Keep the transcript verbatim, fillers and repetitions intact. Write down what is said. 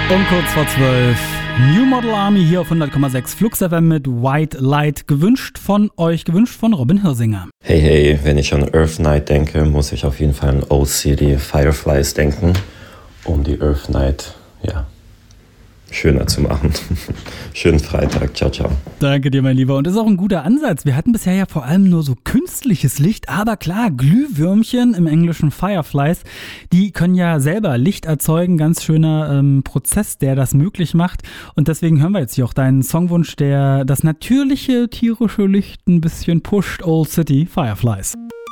Um kurz vor zwölf. New Model Army hier auf hundert Komma sechs Flux F M mit White Light. Gewünscht von euch, gewünscht von Robin Hirsinger. Hey, hey, wenn ich an Earth Night denke, muss ich auf jeden Fall an Old City Fireflies denken, um die Earth Night, ja, schöner zu machen. Schönen Freitag, ciao, ciao. Danke dir, mein Lieber. Und das ist auch ein guter Ansatz. Wir hatten bisher ja vor allem nur so künstliches Licht, aber klar, Glühwürmchen, im Englischen Fireflies, die können ja selber Licht erzeugen. Ganz schöner ähm, Prozess, der das möglich macht. Und deswegen hören wir jetzt hier auch deinen Songwunsch, der das natürliche tierische Licht ein bisschen pusht. Old City Fireflies.